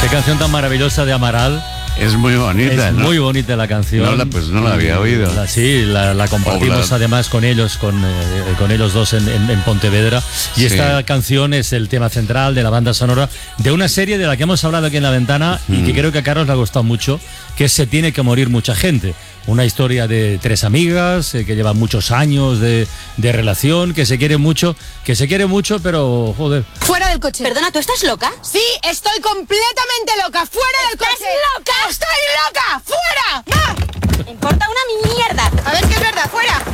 Qué canción tan maravillosa de Amaral. Es muy bonita, Es ¿no? muy bonita la canción. No la había oído. La compartimos además con ellos, con ellos dos en Pontevedra. Y Sí. esta canción es el tema central de la banda sonora de una serie de la que hemos hablado aquí en La Ventana y que creo que a Carlos le ha gustado mucho, que es Se tiene que morir mucha gente. Una historia de tres amigas que llevan muchos años de relación, que se quieren mucho, pero joder. Fuera del coche. Perdona, ¿tú estás loca? Sí, estoy completamente loca. Fuera del coche. ¿Estás loca? ¡Estoy loca! ¡Fuera! ¡Va! Me importa una mierda. A ver que es verdad, fuera.